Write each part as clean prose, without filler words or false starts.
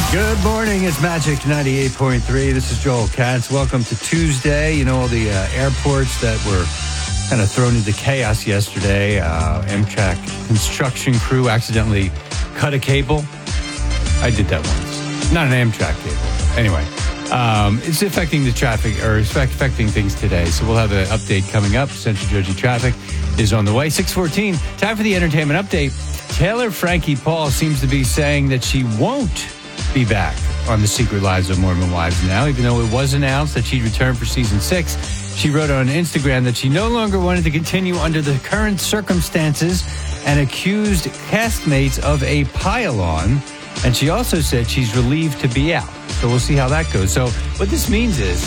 Good morning. It's Magic 98.3. This is Joel Katz. Welcome to Tuesday. You know, all the airports that were kind of thrown into chaos yesterday. Amtrak construction crew accidentally cut a cable. I did that once. Not an Amtrak cable. Anyway, it's affecting the traffic, or it's affecting things today. So we'll have an update coming up. Central Jersey traffic is on the way. 6:14. Time for the entertainment update. Taylor Frankie Paul seems to be saying that she won't be back on The Secret Lives of Mormon Wives now, even though it was announced that she'd return for season 6. She wrote on Instagram that she no longer wanted to continue under the current circumstances and accused castmates of a pile-on. And she also said she's relieved to be out. So we'll see how that goes. So what this means is,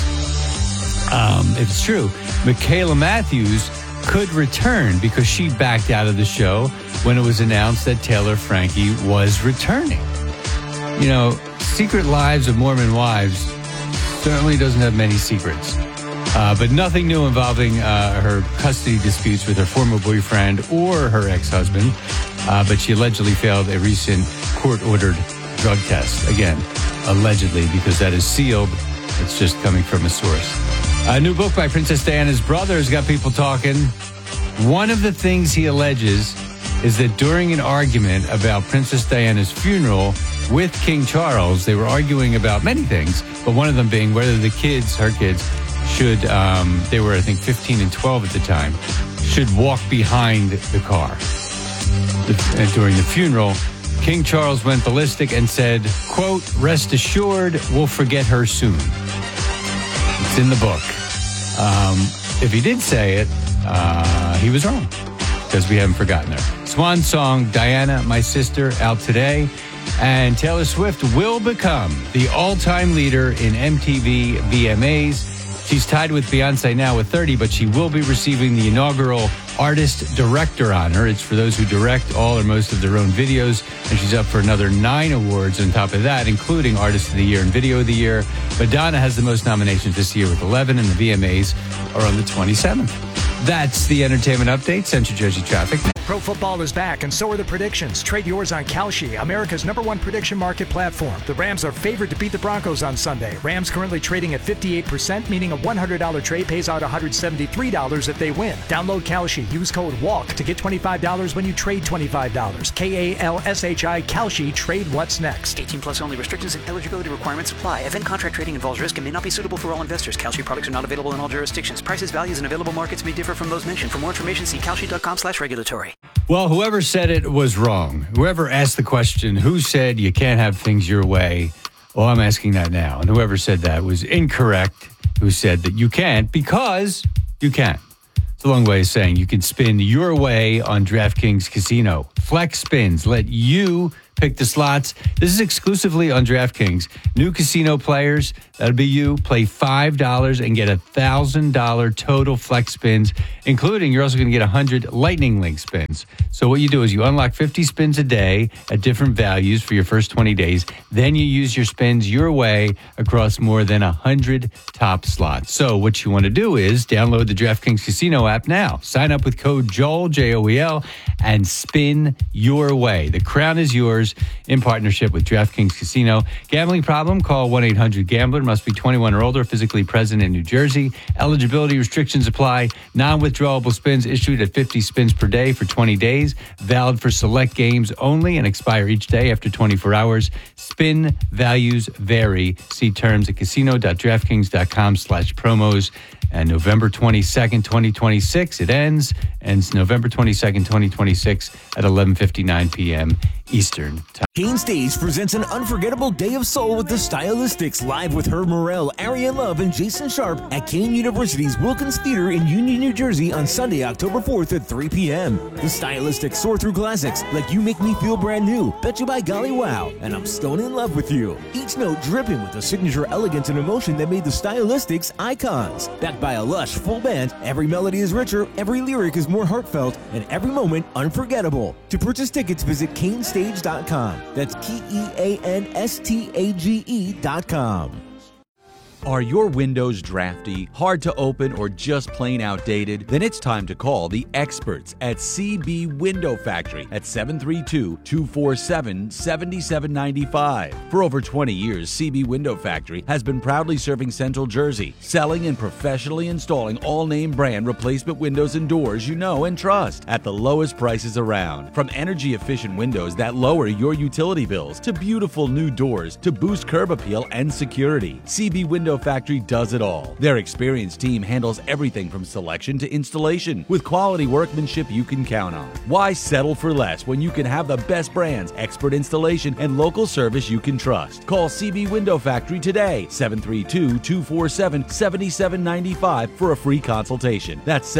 if it's true, Michaela Matthews could return because she backed out of the show when it was announced that Taylor Frankie was returning. You know, Secret Lives of Mormon Wives certainly doesn't have many secrets, but nothing new involving her custody disputes with her former boyfriend or her ex-husband, but she allegedly failed a recent court-ordered drug test. Again, allegedly, because that is sealed. It's just coming from a source. A new book by Princess Diana's brother has got people talking. One of the things he alleges is that during an argument about Princess Diana's funeral with King Charles, they were arguing about many things, but one of them being whether the kids, her kids, should, they were, I think, 15 and 12 at the time, should walk behind the car. During the funeral, King Charles went ballistic and said, quote, "Rest assured, we'll forget her soon." It's in the book. If he did say it, he was wrong, because we haven't forgotten her. Swan song, Diana, My Sister, out today. And Taylor Swift will become the all-time leader in MTV VMAs. She's tied with Beyonce now with 30, but she will be receiving the inaugural Artist Director honor. It's for those who direct all or most of their own videos, and she's up for another 9 awards on top of that, including Artist of the Year and Video of the Year. Madonna has the most nominations this year with 11, and the VMAs are on the 27th. That's the entertainment update. Central Jersey traffic. Pro football is back, and so are the predictions. Trade yours on Kalshi, America's #1 prediction market platform. The Rams are favored to beat the Broncos on Sunday. Rams currently trading at 58%, meaning a $100 trade pays out $173 if they win. Download Kalshi. Use code WALK to get $25 when you trade $25. KALSHI, Kalshi. Trade what's next. 18 plus only. Restrictions and eligibility requirements apply. Event contract trading involves risk and may not be suitable for all investors. Kalshi products are not available in all jurisdictions. Prices, values, and available markets may differ from those mentioned. For more information, see kalshi.com/regulatory. Well, whoever said it was wrong. Whoever asked the question, who said you can't have things your way? Well, I'm asking that now. And whoever said that was incorrect, who said that you can't because you can. It's a long way of saying you can spin your way on DraftKings Casino. Flex spins let you pick the slots. This is exclusively on DraftKings. New casino players, that'll be you, play $5 and get $1,000 total flex spins, including you're also going to get 100 Lightning Link spins. So what you do is you unlock 50 spins a day at different values for your first 20 days. Then you use your spins your way across more than 100 top slots. So what you want to do is download the DraftKings Casino app now. Sign up with code JOEL, Joel, and spin your way. The crown is yours in partnership with DraftKings Casino. Gambling problem? Call 1-800-GAMBLER. Must be 21 or older, physically present in New Jersey. Eligibility restrictions apply. Non-withdrawable spins issued at 50 spins per day for 20 days. Valid for select games only and expire each day after 24 hours. Spin values vary. See terms at casino.draftkings.com/promos. And November 22nd, 2026, it ends November 22nd, 2026 at 11:59 p.m. Eastern Time. Kane Stage presents an unforgettable day of soul with the Stylistics, live with Herb Morrell, Ariane Love, and Jason Sharp at Kane University's Wilkins Theater in Union, New Jersey on Sunday, October 4th at 3 p.m. The Stylistics soar through classics like You Make Me Feel Brand New, Bet You By Golly Wow, and I'm Stone in Love with You. Each note dripping with the signature elegance and emotion that made the Stylistics icons. Backed by a lush, full band, every melody is richer, every lyric is more heartfelt, and every moment unforgettable. To purchase tickets, visit kanestage.com. That's KEANSTAGE.com. Are your windows drafty, hard to open, or just plain outdated? Then it's time to call the experts at CB Window Factory at 732-247-7795. For over 20 years, CB Window Factory has been proudly serving Central Jersey, selling and professionally installing all-name brand replacement windows and doors you know and trust at the lowest prices around. From energy-efficient windows that lower your utility bills to beautiful new doors to boost curb appeal and security, CB Window Factory does it all. Their experienced team handles everything from selection to installation with quality workmanship you can count on. Why settle for less when you can have the best brands, expert installation, and local service you can trust? Call CB Window Factory today, 732-247-7795 for a free consultation. That's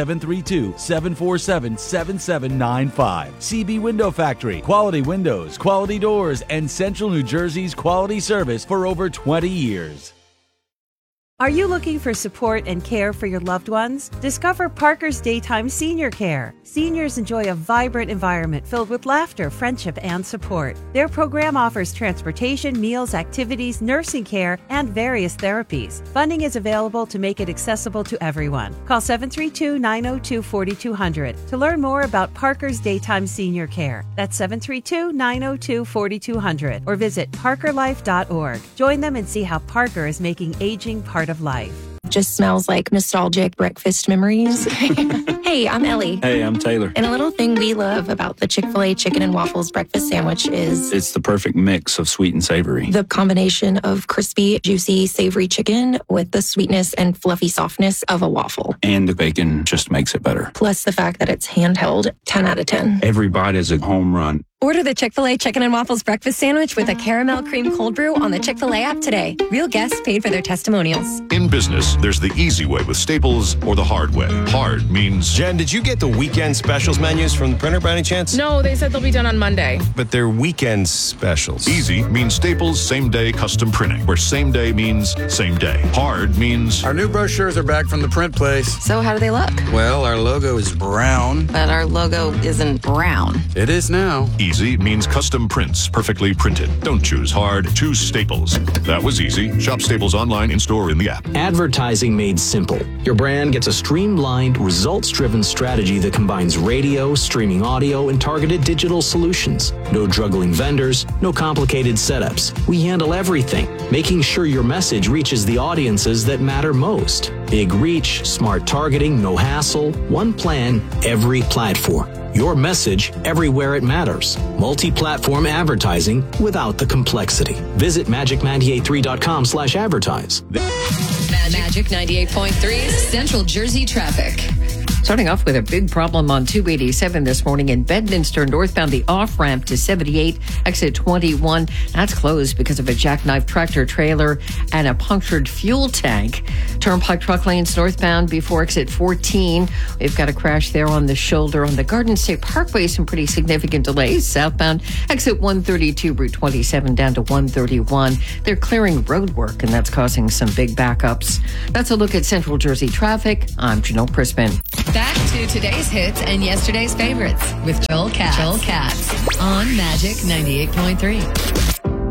732-747-7795. CB Window Factory. Quality windows, quality doors, and Central New Jersey's quality service for over 20 years. Are you looking for support and care for your loved ones? Discover Parker's Daytime Senior Care. Seniors enjoy a vibrant environment filled with laughter, friendship, and support. Their program offers transportation, meals, activities, nursing care, and various therapies. Funding is available to make it accessible to everyone. Call 732-902-4200 to learn more about Parker's Daytime Senior Care. That's 732-902-4200 or visit parkerlife.org. Join them and see how Parker is making aging part of life. Just smells like nostalgic breakfast memories. Hey, I'm Ellie. Hey, I'm Taylor. And a little thing we love about the Chick-fil-A chicken and waffles breakfast sandwich is it's the perfect mix of sweet and savory. The combination of crispy, juicy, savory chicken with the sweetness and fluffy softness of a waffle. And the bacon just makes it better. Plus the fact that it's handheld, 10 out of 10. Every bite is a home run. Order the Chick-fil-A Chicken and Waffles Breakfast Sandwich with a caramel cream cold brew on the Chick-fil-A app today. Real guests paid for their testimonials. In business, there's the easy way with Staples or the hard way. Hard means... Jen, did you get the weekend specials menus from the printer by any chance? No, they said they'll be done on Monday. But they're weekend specials. Easy means Staples same-day custom printing, where same day means same day. Hard means... Our new brochures are back from the print place. So how do they look? Well, our logo is brown. But our logo isn't brown. It is now. Easy means custom prints, perfectly printed. Don't choose hard, choose Staples. That was easy. Shop Staples online, in-store, in the app. Advertising made simple. Your brand gets a streamlined, results-driven strategy that combines radio, streaming audio, and targeted digital solutions. No juggling vendors, no complicated setups. We handle everything, making sure your message reaches the audiences that matter most. Big reach, smart targeting, no hassle, one plan, every platform. Your message everywhere it matters. Multi-platform advertising without the complexity. Visit magic983.com/advertise. Magic 98.3 Central Jersey traffic. Starting off with a big problem on 287 this morning in Bedminster, northbound, the off-ramp to 78, exit 21. That's closed because of a jackknife tractor trailer and a punctured fuel tank. Turnpike truck lanes northbound before exit 14. We've got a crash there on the shoulder on the Garden State Parkway. Some pretty significant delays. Southbound, exit 132, Route 27 down to 131. They're clearing road work, and that's causing some big backups. That's a look at Central Jersey traffic. I'm Janelle Crispin. Back to today's hits and yesterday's favorites with Joel Katz. On Magic 98.3.